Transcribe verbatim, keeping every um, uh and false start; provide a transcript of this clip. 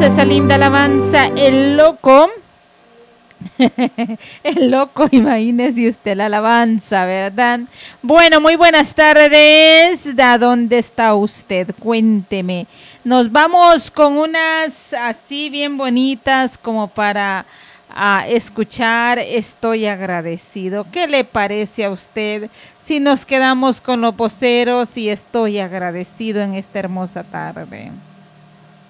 esa linda alabanza, el loco. El loco, imagínese usted la alabanza, ¿verdad? Bueno, muy buenas tardes. ¿De dónde está usted? Cuénteme. Nos vamos con unas así bien bonitas como para a escuchar. Estoy agradecido. ¿Qué le parece a usted si nos quedamos con los voceros y estoy agradecido en esta hermosa tarde?